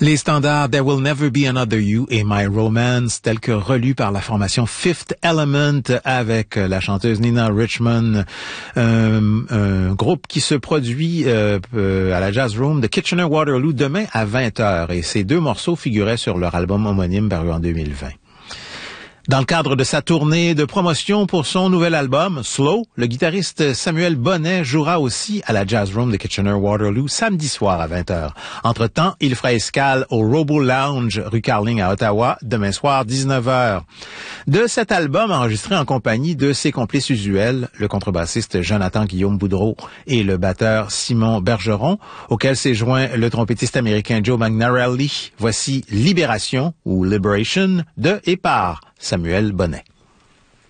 Les standards There Will Never Be Another You et My Romance, tels que relus par la formation Fifth Element avec la chanteuse Nina Richmond, un groupe qui se produit à la Jazz Room de Kitchener-Waterloo demain à 20h. Et ces deux morceaux figuraient sur leur album homonyme paru en 2020. Dans le cadre de sa tournée de promotion pour son nouvel album, Slow, le guitariste Samuel Bonnet jouera aussi à la Jazz Room de Kitchener-Waterloo samedi soir à 20h. Entre-temps, il fera escale au Robo Lounge, rue Carling à Ottawa, demain soir 19h. De cet album enregistré en compagnie de ses complices usuels, le contrebassiste Jonathan Guillaume Boudreau et le batteur Simon Bergeron, auquel s'est joint le trompettiste américain Joe Magnarelli, voici Libération ou Liberation de et par Samuel Bonnet.